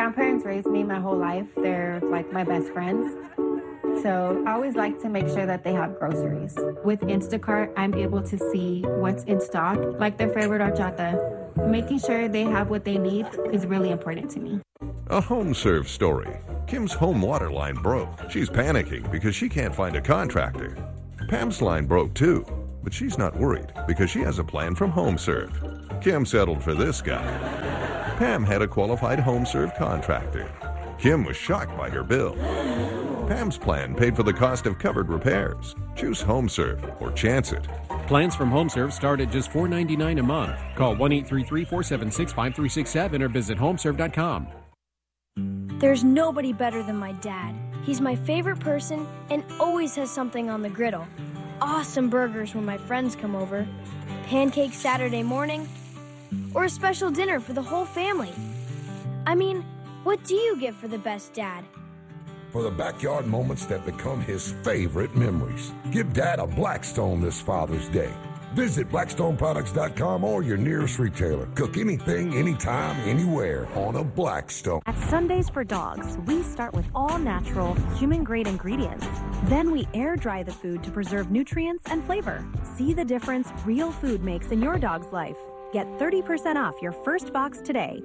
grandparents raised me my whole life. They're like my best friends. So I always like to make sure that they have groceries. With Instacart, I'm able to see what's in stock, like their favorite horchata. Making sure they have what they need is really important to me. A HomeServe story. Kim's home water line broke. She's panicking because she can't find a contractor. Pam's line broke too, but she's not worried because she has a plan from HomeServe. Kim settled for this guy. Pam had a qualified HomeServe contractor. Kim was shocked by her bill. Pam's plan paid for the cost of covered repairs. Choose HomeServe or chance it. Plans from HomeServe start at just $4.99 a month. Call 1-833-476-5367 or visit homeserve.com. There's nobody better than my dad. He's my favorite person and always has something on the griddle. Awesome burgers when my friends come over, pancakes Saturday morning, or a special dinner for the whole family. I mean, what do you get for the best dad? For the backyard moments that become his favorite memories. Give Dad a Blackstone this Father's Day. Visit blackstoneproducts.com or your nearest retailer. Cook anything, anytime, anywhere on a Blackstone. At Sundays for Dogs, we start with all natural, human-grade ingredients. Then we air dry the food to preserve nutrients and flavor. See the difference real food makes in your dog's life. Get 30% off your first box today.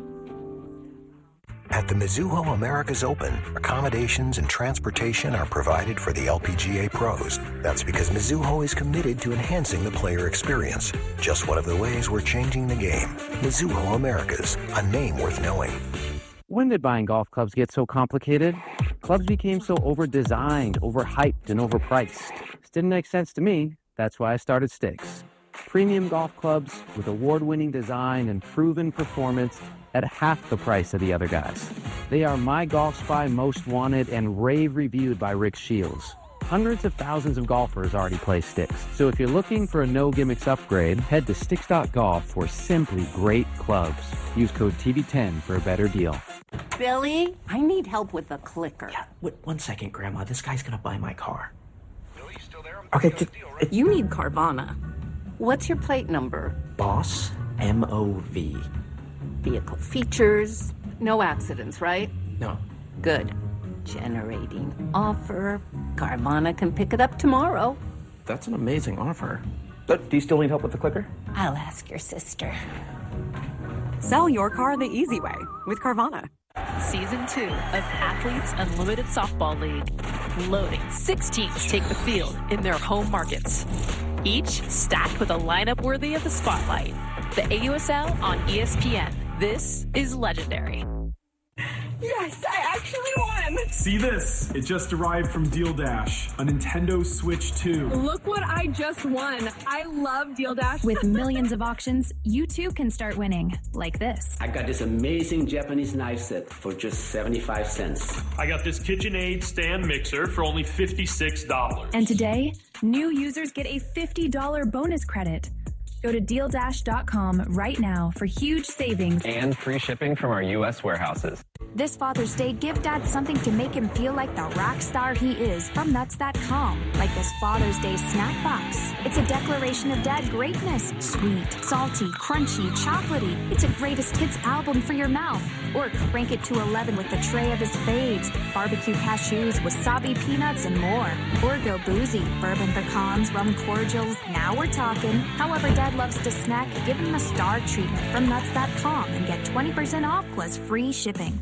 At the Mizuho Americas Open, accommodations and transportation are provided for the LPGA pros. That's because Mizuho is committed to enhancing the player experience. Just one of the ways we're changing the game. Mizuho Americas, a name worth knowing. When did buying golf clubs get so complicated? Clubs became so over-designed, overhyped, and overpriced. This didn't make sense to me. That's why I started Sticks. Premium golf clubs with award-winning design and proven performance at half the price of the other guys. They are My Golf Spy Most Wanted and rave reviewed by Rick Shields. Hundreds of thousands of golfers already play Sticks. So if you're looking for a no-gimmicks upgrade, head to Sticks.golf for simply great clubs. Use code TV10 for a better deal. Billy, I need help with the clicker. Yeah, one second, Grandma. This guy's gonna buy my car. Billy, you still there? Okay, you need Carvana. What's your plate number? Boss, M-O-V. Vehicle features, no accidents, right? No. Good. Generating offer. Carvana can pick it up tomorrow. That's an amazing offer. Do you still need help with the clicker? I'll ask your sister. Sell your car the easy way with Carvana. Season 2 of Athletes Unlimited Softball League. Loading. 6 teams take the field in their home markets. Each stacked with a lineup worthy of the spotlight. The AUSL on ESPN. This is legendary. Yes, I actually won! See this? It just arrived from Deal Dash, a Nintendo Switch 2. Look what I just won. I love Deal Dash. With millions of auctions, you too can start winning, like this. I got this amazing Japanese knife set for just 75 cents. I got this KitchenAid stand mixer for only $56. And today, new users get a $50 bonus credit. Go to DealDash.com right now for huge savings and free shipping from our U.S. warehouses. This Father's Day, give Dad something to make him feel like the rock star he is from Nuts.com, like this Father's Day snack box. It's a declaration of dad greatness. Sweet, salty, crunchy, chocolatey. It's a greatest hits album for your mouth. Or crank it to 11 with the tray of his faves. Barbecue cashews, wasabi peanuts, and more. Or go boozy. Bourbon pecans, rum cordials. Now we're talking. However Dad loves to snack, give him a star treatment from Nuts.com and get 20% off plus free shipping.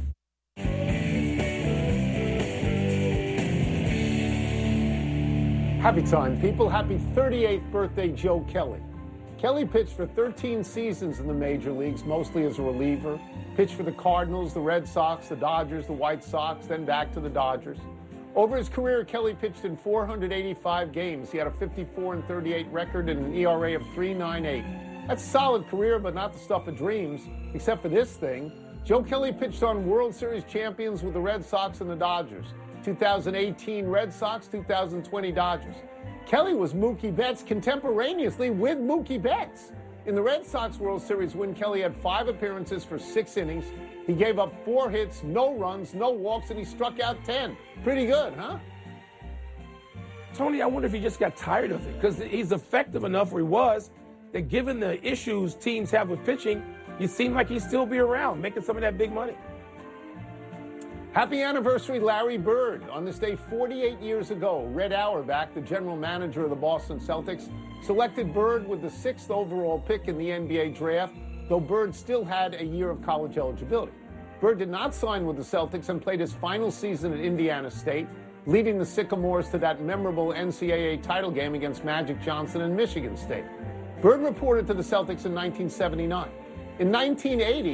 Happy time, people. Happy 38th birthday, Joe Kelly. Kelly pitched for 13 seasons in the major leagues, mostly as a reliever. Pitched for the Cardinals, the Red Sox, the Dodgers, the White Sox, then back to the Dodgers. Over his career, Kelly pitched in 485 games. He had a 54-38 record and an ERA of 3.98. That's a solid career, but not the stuff of dreams, except for this thing. Joe Kelly pitched on World Series champions with the Red Sox and the Dodgers. 2018 Red Sox, 2020 Dodgers. Kelly was Mookie Betts contemporaneously with Mookie Betts. In the Red Sox World Series win, Kelly had 5 appearances for 6 innings. He gave up 4 hits, no runs, no walks, and he struck out 10. Pretty good, huh? Tony, I wonder if he just got tired of it, because he's effective enough where he was, that given the issues teams have with pitching, you seem like he'd still be around, making some of that big money. Happy anniversary, Larry Bird. On this day 48 years ago, Red Auerbach, the general manager of the Boston Celtics, selected Bird with the 6th overall pick in the NBA draft, though Bird still had a year of college eligibility. Bird did not sign with the Celtics and played his final season at Indiana State, leading the Sycamores to that memorable NCAA title game against Magic Johnson and Michigan State. Bird reported to the Celtics in 1979. In 1980,